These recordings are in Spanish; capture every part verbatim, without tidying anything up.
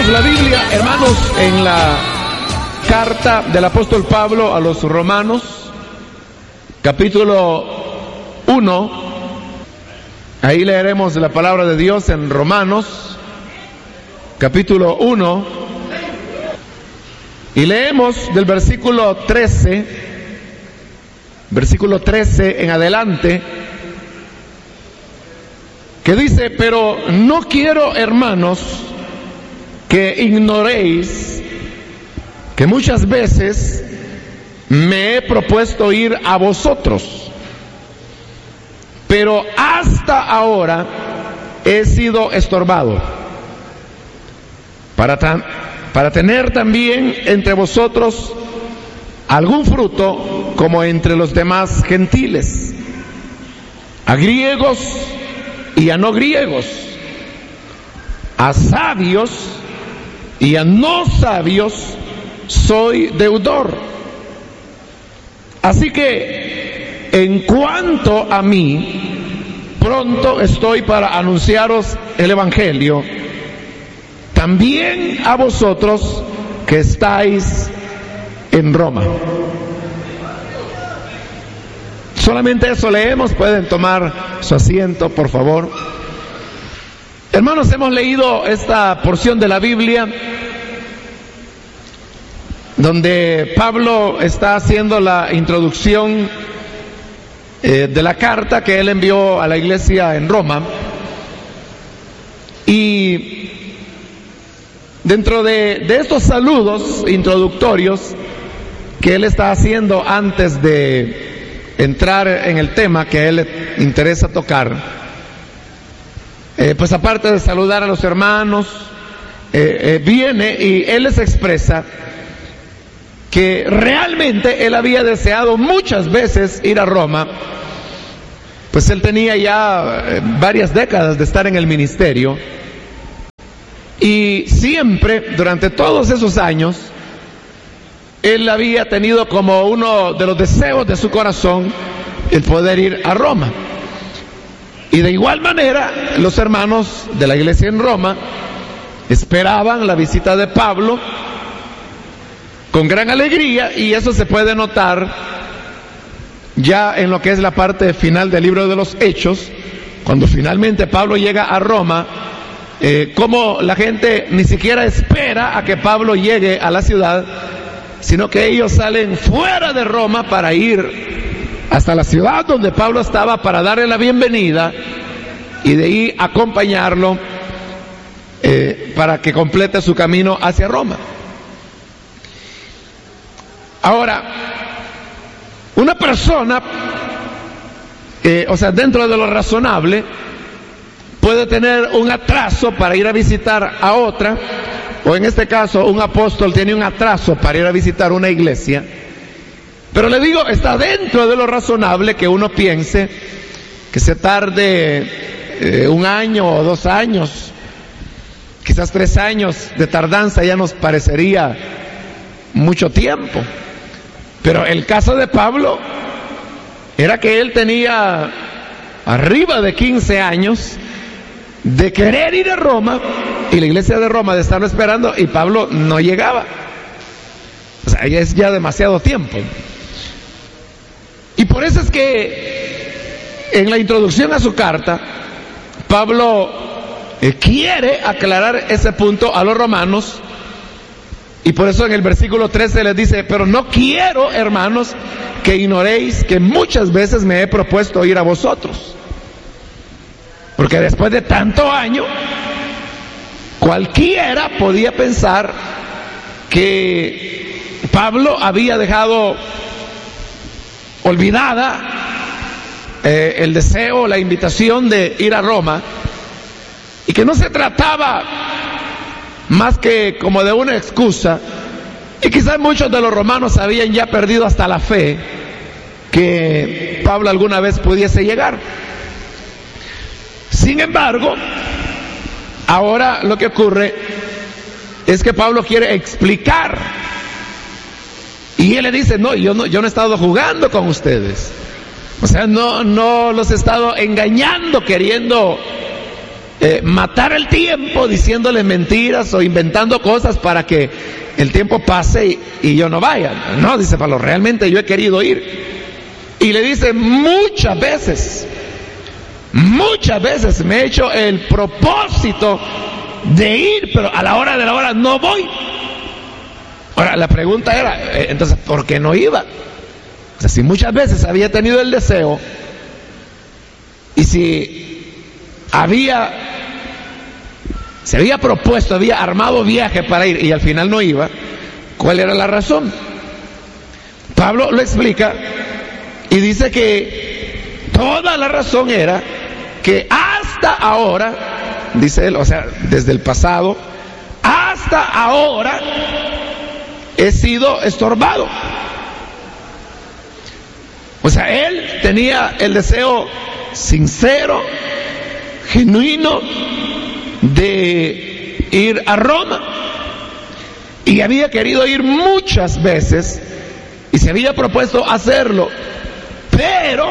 Abrimos la Biblia, hermanos, en la carta del apóstol Pablo a los Romanos, capítulo uno. Ahí leeremos la palabra de Dios en Romanos, capítulo uno. Y leemos del versículo trece, versículo trece en adelante, que dice: pero no quiero, hermanos, que ignoréis que muchas veces me he propuesto ir a vosotros, pero hasta ahora he sido estorbado, para, tan, para tener también entre vosotros algún fruto como entre los demás gentiles, a griegos y a no griegos, a sabios y a no sabios soy deudor. Así que en cuanto a mí, pronto estoy para anunciaros el evangelio, también a vosotros que estáis en Roma. Solamente eso leemos. Pueden tomar su asiento, por favor. Hermanos, hemos leído esta porción de la Biblia donde Pablo está haciendo la introducción eh, de la carta que él envió a la iglesia en Roma. Y dentro de, de estos saludos introductorios que él está haciendo antes de entrar en el tema que a él le interesa tocar, Eh, pues aparte de saludar a los hermanos, eh, eh, viene y él les expresa que realmente él había deseado muchas veces ir a Roma, pues él tenía ya eh, varias décadas de estar en el ministerio, y siempre, durante todos esos años, él había tenido como uno de los deseos de su corazón el poder ir a Roma. Y de igual manera, los hermanos de la iglesia en Roma esperaban la visita de Pablo con gran alegría, y eso se puede notar ya en lo que es la parte final del libro de los Hechos, cuando finalmente Pablo llega a Roma, eh, como la gente ni siquiera espera a que Pablo llegue a la ciudad, sino que ellos salen fuera de Roma para ir hasta la ciudad donde Pablo estaba, para darle la bienvenida y de ahí acompañarlo eh, para que complete su camino hacia Roma. Ahora, una persona, eh, o sea, dentro de lo razonable, puede tener un atraso para ir a visitar a otra, o en este caso un apóstol tiene un atraso para ir a visitar una iglesia. Pero le digo, está dentro de lo razonable que uno piense que se tarde eh, un año o dos años, quizás tres años de tardanza ya nos parecería mucho tiempo. Pero el caso de Pablo era que él tenía arriba de quince años de querer ir a Roma, y la iglesia de Roma de estarlo esperando, y Pablo no llegaba. O sea, ya es ya demasiado tiempo. Y por eso es que en la introducción a su carta, Pablo eh, quiere aclarar ese punto a los romanos, y por eso en el versículo trece les dice: pero no quiero, hermanos, que ignoréis que muchas veces me he propuesto ir a vosotros. Porque después de tanto año, cualquiera podía pensar que Pablo había dejado olvidada eh, el deseo, la invitación de ir a Roma, y que no se trataba más que como de una excusa, y quizás muchos de los romanos habían ya perdido hasta la fe que Pablo alguna vez pudiese llegar. Sin embargo, ahora lo que ocurre es que Pablo quiere explicar, y él le dice: no, yo no, yo no he estado jugando con ustedes. O sea, no, no los he estado engañando, queriendo eh, matar el tiempo diciéndole mentiras o inventando cosas para que el tiempo pase y, y yo no vaya. No, dice Pablo, realmente yo he querido ir. Y le dice, muchas veces, muchas veces me he hecho el propósito de ir, pero a la hora de la hora no voy. Ahora, la pregunta era, entonces, ¿por qué no iba? O sea, si muchas veces había tenido el deseo, y si había, se había propuesto, había armado viaje para ir, y al final no iba, ¿cuál era la razón? Pablo lo explica, y dice que toda la razón era que hasta ahora, dice él, o sea, desde el pasado, hasta ahora, he sido estorbado. O sea, él tenía el deseo sincero, genuino, de ir a Roma. Y había querido ir muchas veces, y se había propuesto hacerlo, pero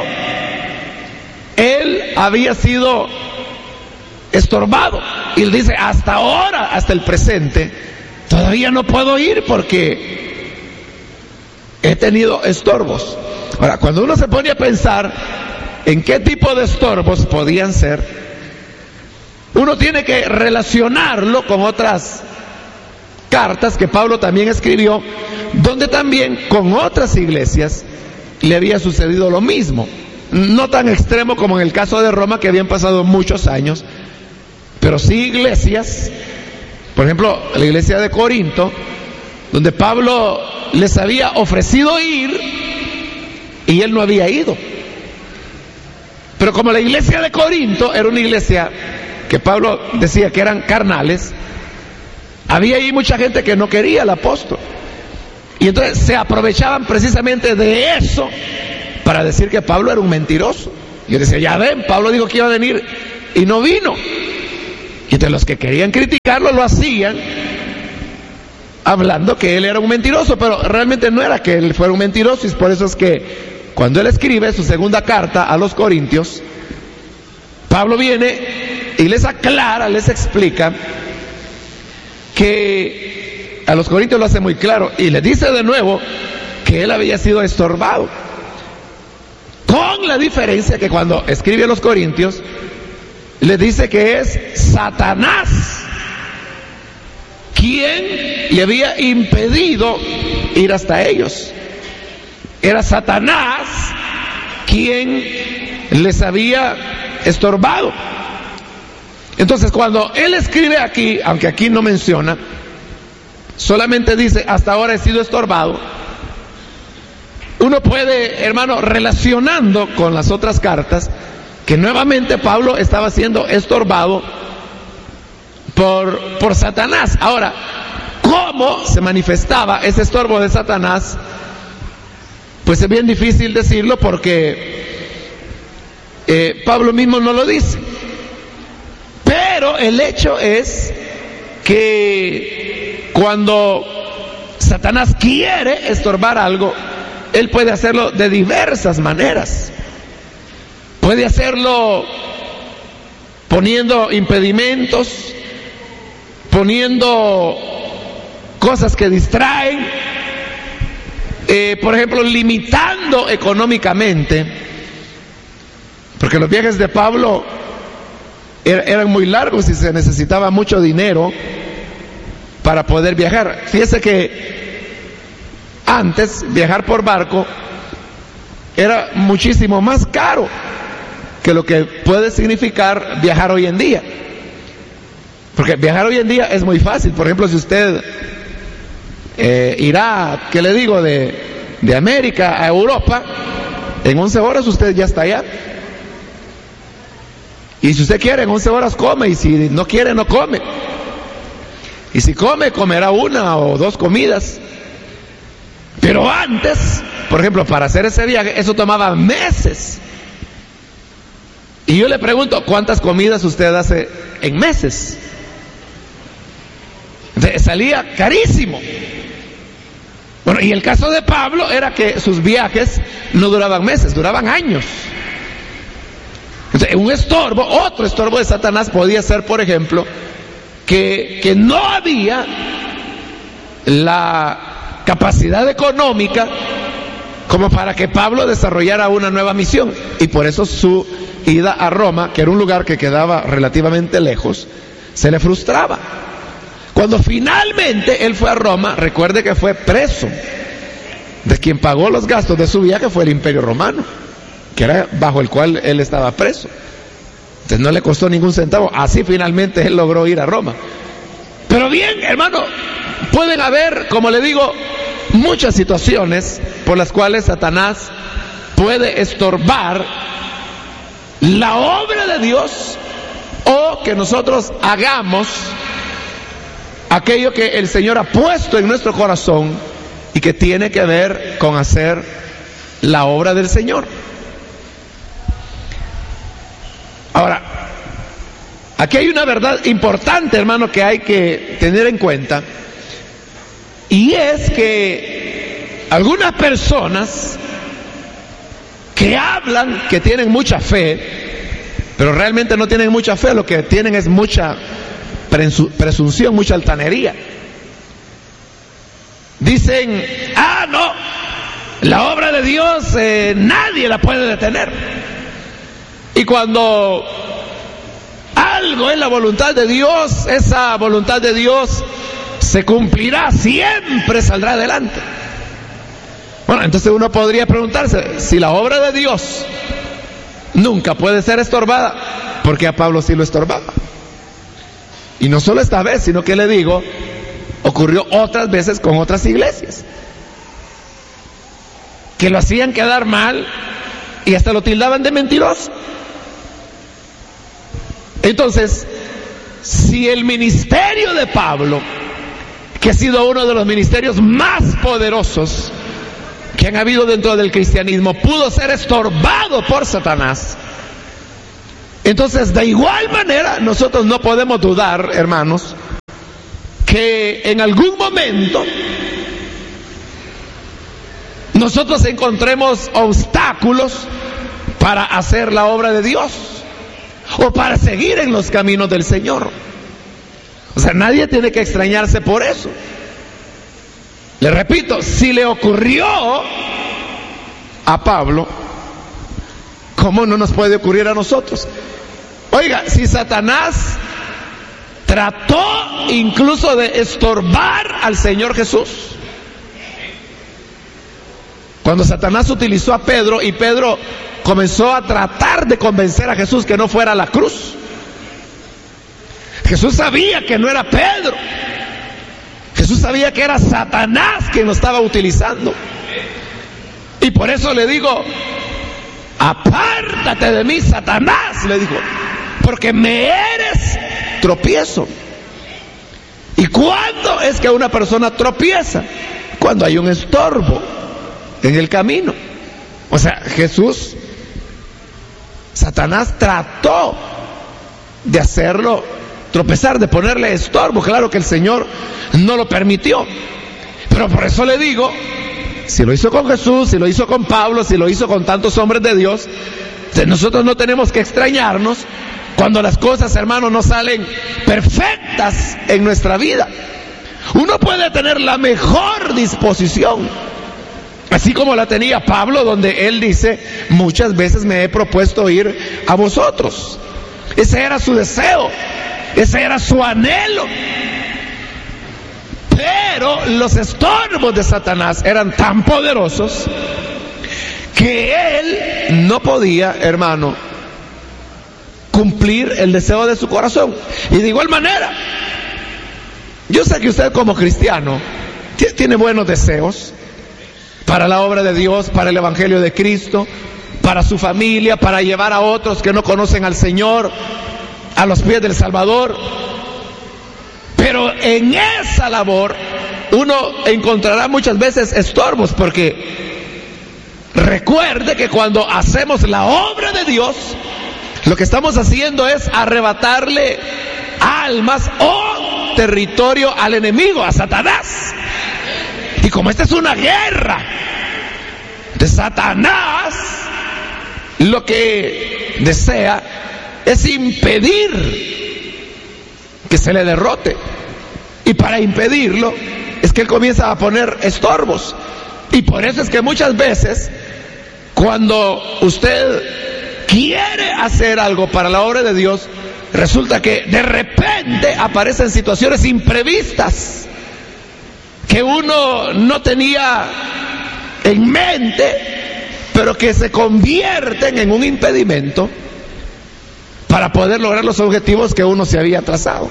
él había sido estorbado. Y él dice, hasta ahora, hasta el presente, todavía no puedo ir porque he tenido estorbos. Ahora, cuando uno se pone a pensar en qué tipo de estorbos podían ser, uno tiene que relacionarlo con otras cartas que Pablo también escribió, donde también con otras iglesias le había sucedido lo mismo. No tan extremo como en el caso de Roma, que habían pasado muchos años, pero sí iglesias, por ejemplo, la iglesia de Corinto, donde Pablo les había ofrecido ir y él no había ido. Pero como la iglesia de Corinto era una iglesia que Pablo decía que eran carnales, había ahí mucha gente que no quería al apóstol. Y entonces se aprovechaban precisamente de eso para decir que Pablo era un mentiroso. Y yo decía, ya ven, Pablo dijo que iba a venir y no vino. Y entonces los que querían criticarlo lo hacían hablando que él era un mentiroso, pero realmente no era que él fuera un mentiroso. Y por eso es que cuando él escribe su segunda carta a los Corintios, Pablo viene y les aclara, les explica que a los Corintios lo hace muy claro y les dice de nuevo que él había sido estorbado, con la diferencia que cuando escribe a los Corintios les dice que es Satanás quien le había impedido ir hasta ellos. Era Satanás quien les había estorbado. Entonces, cuando él escribe aquí, aunque aquí no menciona, solamente dice, hasta ahora he sido estorbado, uno puede, hermano, relacionando con las otras cartas, que nuevamente Pablo estaba siendo estorbado por, por Satanás. Ahora, ¿cómo se manifestaba ese estorbo de Satanás? Pues es bien difícil decirlo porque eh, Pablo mismo no lo dice. Pero el hecho es que cuando Satanás quiere estorbar algo, él puede hacerlo de diversas maneras. Puede hacerlo poniendo impedimentos, poniendo cosas que distraen, eh, por ejemplo, limitando económicamente, porque los viajes de Pablo eran muy largos y se necesitaba mucho dinero para poder viajar. Fíjese que antes viajar por barco era muchísimo más caro que lo que puede significar viajar hoy en día. Porque viajar hoy en día es muy fácil. Por ejemplo, si usted eh, irá, ¿qué le digo?, de, de América a Europa, en once horas usted ya está allá. Y si usted quiere, en once horas come, y si no quiere, no come. Y si come, comerá una o dos comidas. Pero antes, por ejemplo, para hacer ese viaje, eso tomaba meses. Y yo le pregunto, ¿cuántas comidas usted hace en meses? Entonces, salía carísimo. Bueno, y el caso de Pablo era que sus viajes no duraban meses, duraban años. Entonces, un estorbo, otro estorbo de Satanás podía ser, por ejemplo, que, que no había la capacidad económica como para que Pablo desarrollara una nueva misión, y por eso su ida a Roma, que era un lugar que quedaba relativamente lejos, se le frustraba. Cuando finalmente él fue a Roma, recuerde que fue preso. De quien pagó los gastos de su viaje fue el Imperio Romano, que era bajo el cual él estaba preso. Entonces no le costó ningún centavo. Así finalmente él logró ir a Roma. Pero bien, hermano, pueden haber, como le digo, muchas situaciones por las cuales Satanás puede estorbar la obra de Dios, o que nosotros hagamos aquello que el Señor ha puesto en nuestro corazón y que tiene que ver con hacer la obra del Señor. Ahora, aquí hay una verdad importante, hermano, que hay que tener en cuenta, y es que algunas personas que hablan que tienen mucha fe, pero realmente no tienen mucha fe, lo que tienen es mucha presunción, mucha altanería. Dicen, ah, no, la obra de Dios eh, nadie la puede detener. Y cuando algo es la voluntad de Dios, esa voluntad de Dios se cumplirá, siempre saldrá adelante. Bueno, entonces uno podría preguntarse, si la obra de Dios nunca puede ser estorbada, ¿por qué a Pablo sí lo estorbaba? Y no solo esta vez, sino que le digo, ocurrió otras veces con otras iglesias, que lo hacían quedar mal y hasta lo tildaban de mentiroso. Entonces, si el ministerio de Pablo, que ha sido uno de los ministerios más poderosos que han habido dentro del cristianismo, pudo ser estorbado por Satanás, entonces de igual manera nosotros no podemos dudar, hermanos, que en algún momento nosotros encontremos obstáculos para hacer la obra de Dios o para seguir en los caminos del Señor. O sea, nadie tiene que extrañarse por eso. Le repito, si le ocurrió a Pablo, ¿cómo no nos puede ocurrir a nosotros? Oiga, si Satanás trató incluso de estorbar al Señor Jesús, cuando Satanás utilizó a Pedro y Pedro comenzó a tratar de convencer a Jesús que no fuera a la cruz, Jesús sabía que no era Pedro, Jesús sabía que era Satanás quien lo estaba utilizando, y por eso le digo, apártate de mí, Satanás, le dijo, porque me eres tropiezo. ¿Y cuándo es que una persona tropieza? Cuando hay un estorbo en el camino. O sea, Jesús, Satanás trató de hacerlo tropezar, de ponerle estorbo. Claro que el Señor no lo permitió, pero por eso le digo, si lo hizo con Jesús, si lo hizo con Pablo, si lo hizo con tantos hombres de Dios, nosotros no tenemos que extrañarnos cuando las cosas, hermanos, no salen perfectas en nuestra vida. Uno puede tener la mejor disposición, así como la tenía Pablo, donde él dice, muchas veces me he propuesto ir a vosotros. Ese era su deseo, ese era su anhelo. Pero los estorbos de Satanás eran tan poderosos que él no podía, hermano, cumplir el deseo de su corazón. Y de igual manera, yo sé que usted como cristiano tiene buenos deseos para la obra de Dios, para el Evangelio de Cristo, para su familia, para llevar a otros que no conocen al Señor a los pies del Salvador. Pero en esa labor uno encontrará muchas veces estorbos, porque recuerde que cuando hacemos la obra de Dios, lo que estamos haciendo es arrebatarle almas o territorio al enemigo, a Satanás. Y como esta es una guerra de Satanás, lo que desea es impedir que se le derrote. Y para impedirlo es que él comienza a poner estorbos. Y por eso es que muchas veces, cuando usted quiere hacer algo para la obra de Dios, resulta que de repente aparecen situaciones imprevistas que uno no tenía en mente, pero que se convierten en un impedimento para poder lograr los objetivos que uno se había trazado.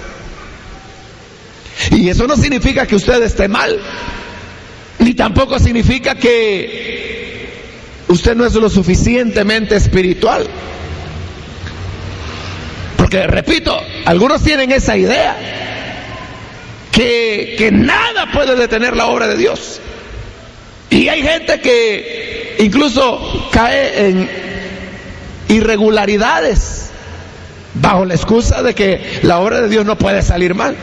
Y eso no significa que usted esté mal, ni tampoco significa que usted no es lo suficientemente espiritual. Porque, repito, algunos tienen esa idea, que, que nada puede detener la obra de Dios. Y hay gente que incluso cae en irregularidades bajo la excusa de que la obra de Dios no puede salir mal.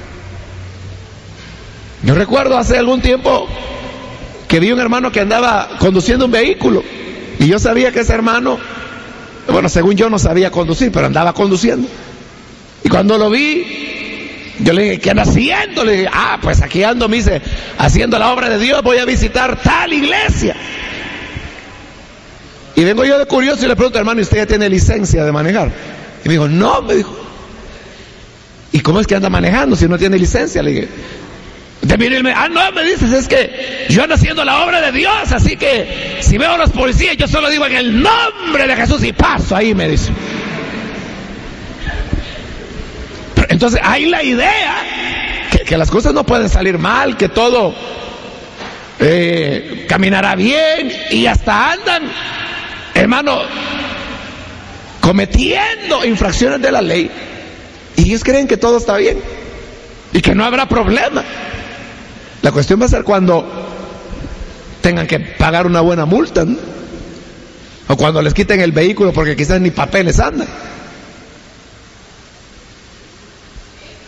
Yo recuerdo hace algún tiempo que vi un hermano que andaba conduciendo un vehículo, y yo sabía que ese hermano, bueno, según yo no sabía conducir, pero andaba conduciendo. Y cuando lo vi, yo le dije, ¿qué anda haciendo? Le dije, ah, pues aquí ando, me dice, haciendo la obra de Dios, voy a visitar tal iglesia. Y vengo yo de curioso y le pregunto, hermano, ¿y usted ya tiene licencia de manejar? Y me dijo, no, me dijo. ¿Y cómo es que anda manejando si no tiene licencia? Le dije, de mí, me, ah, no, me dices, es que yo ando haciendo la obra de Dios, así que si veo a los policías, yo solo digo en el nombre de Jesús y paso ahí, me dice. Pero entonces hay la idea que, que las cosas no pueden salir mal, que todo eh, caminará bien, y hasta andan, hermano, cometiendo infracciones de la ley, y ellos creen que todo está bien y que no habrá problema. La cuestión va a ser cuando tengan que pagar una buena multa, ¿no? O cuando les quiten el vehículo porque quizás ni papeles andan.